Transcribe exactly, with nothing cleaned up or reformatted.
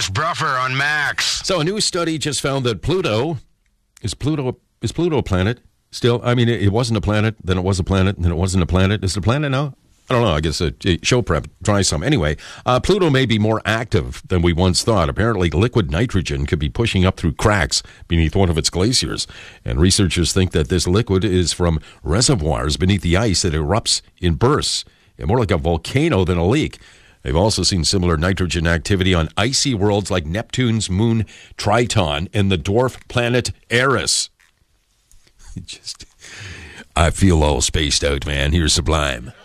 Chris Bruffer on Max. So a new study just found that Pluto is Pluto is Pluto a planet still? I mean, it, it wasn't a planet, then it was a planet, then it wasn't a planet. Is it a planet now? I don't know. I guess a show prep. Try some. Anyway, uh, Pluto may be more active than we once thought. Apparently, liquid nitrogen could be pushing up through cracks beneath one of its glaciers. And researchers think that this liquid is from reservoirs beneath the ice that erupts in bursts. And more like a volcano than a leak. They've also seen similar nitrogen activity on icy worlds like Neptune's moon Triton and the dwarf planet Eris. Just, I feel all spaced out, man. Here's Sublime.